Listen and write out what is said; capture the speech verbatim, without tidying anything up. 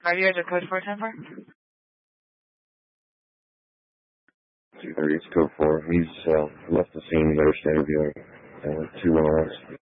Are you guys a code four ten four? two thirty, it's code four. He's uh, left the scene. He better stay interviewing. Uh, two one oh one.